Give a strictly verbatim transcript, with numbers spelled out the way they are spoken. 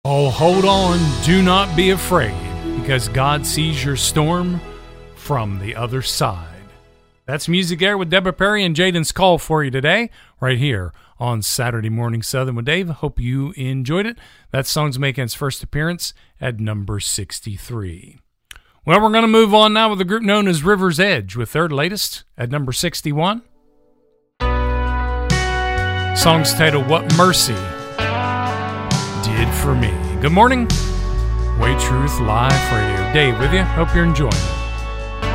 Oh, hold on. Do not be afraid, because God sees your storm from the other side. That's Music Air with Deborah Perry and Jaden's Call for you today, right here on Saturday Morning Southern with Dave. Hope you enjoyed it. That song's making its first appearance at number sixty-three. Well, we're going to move on now with a group known as River's Edge with their latest at number sixty-one. Song's titled What Mercy Did For Me. Good morning. Way Truth Live Radio. Dave with you. Hope you're enjoying it.